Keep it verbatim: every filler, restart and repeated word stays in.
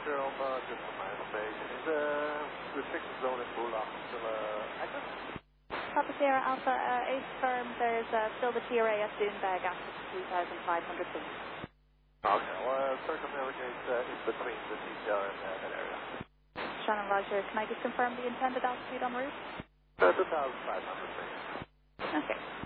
Roger, on uh, just for my information. Is the restriction zone in Bula still uh, active? Papa Sierra Alpha uh, Ace firm, there's uh, still the T R A at Doonbeg at two thousand five hundred feet. Okay, well, uh, circumnavigate uh, in between the T C R and uh, that area. Shannon Roger, can I just confirm the intended altitude on route? Uh, two thousand five hundred feet. Okay.